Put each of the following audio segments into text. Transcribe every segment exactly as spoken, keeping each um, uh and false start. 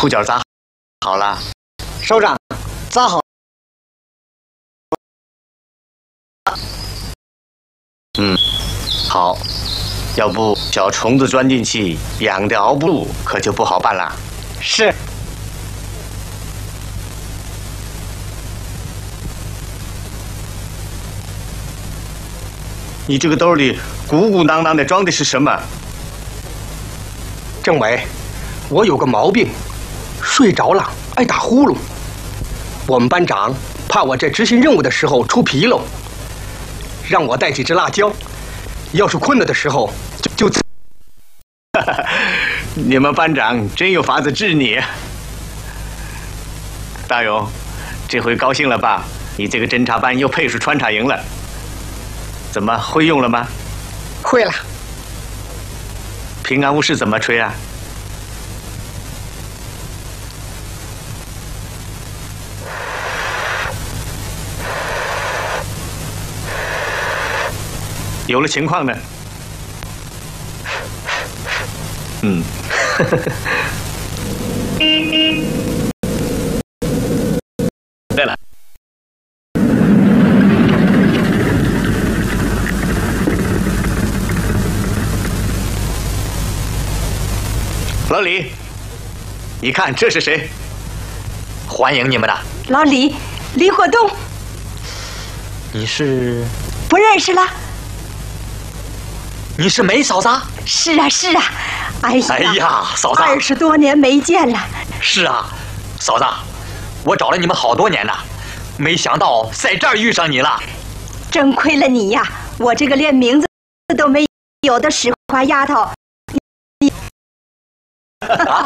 裤脚扎好了。 首长，扎好。 嗯，好。要不小虫子钻进去，痒的熬不住，可就不好办了。 是。 你这个兜里鼓鼓囊囊的装的是什么？ 政委，我有个毛病，睡着了爱打呼噜。我们班长怕我在执行任务的时候出纰漏，让我带几只辣椒，要是困了的时候就就。 你们班长真有法子治你。大勇，这回高兴了吧？你这个侦察班又配属穿插营了。怎么会用了吗？ 会了。 平安无事怎么吹啊？有了情况呢？嗯。对了。老李，你看这是谁？ 欢迎你们的老李，李国栋。 你是？ 不认识了？ 你是梅嫂子？ 是啊，是啊。哎呀， 哎呀，嫂子， 二十多年没见了。 是啊，嫂子，我找了你们好多年了，没想到在这儿遇上你了。 真亏了你呀！我这个连名字都没有的使唤丫头。 啊！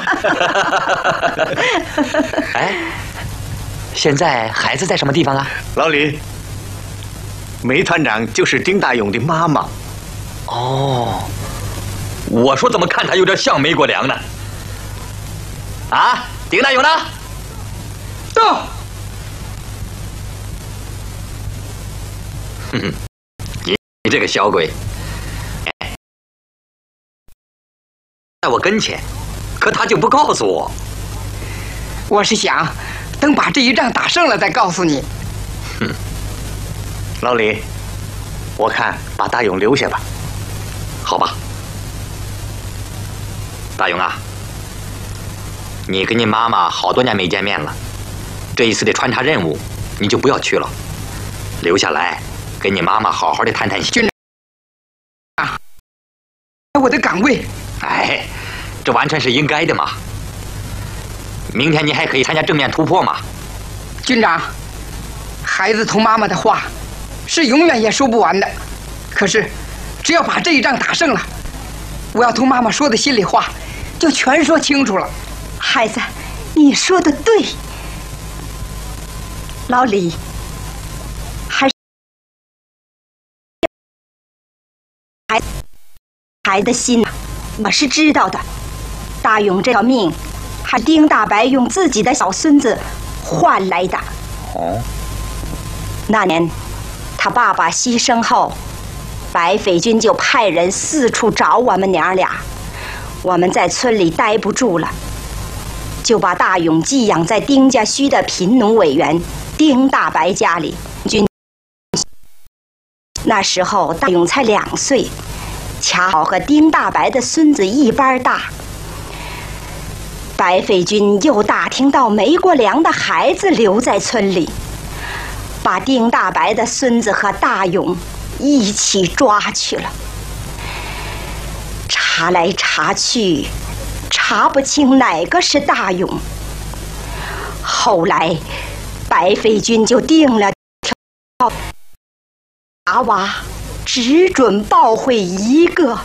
哎，现在孩子在什么地方啊？ 老李，梅团长就是丁大勇的妈妈。 哦，我说怎么看他有点像梅国良呢？啊，丁大勇呢？ 到。 哼哼，你你这个小鬼，在我跟前。可他就不告诉我， 我是想等把这一仗打胜了再告诉你。 哼， 老李，我看把大勇留下吧。 好吧，大勇啊，你跟你妈妈好多年没见面了，这一次的穿插任务你就不要去了，留下来跟你妈妈好好的谈谈心。 军长啊，我的岗位。 哎。这完全是应该的嘛！明天你还可以参加正面突破嘛！ 军长，孩子同妈妈的话是永远也说不完的。可是，只要把这一仗打胜了，我要同妈妈说的心里话就全说清楚了。 孩子，你说的对。老李，还是孩孩的心呐，我是知道的。大勇这条命，还丁大白用自己的小孙子换来的。 哦。 那年，他爸爸牺牲后，白匪军就派人四处找我们娘俩。我们在村里待不住了，就把大勇寄养在丁家圩的贫农委员丁大白家里。军那时候大勇才两岁，恰好和丁大白的孙子一般大。白匪军又打听到梅国良的孩子留在村里，把丁大白的孙子和大勇一起抓去了。查来查去，查不清哪个是大勇。后来，白匪军就定了条娃娃，只准抱回一个。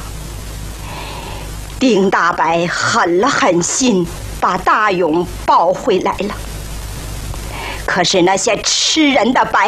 丁大白狠了狠心，把大勇抱回来了。可是那些吃人的白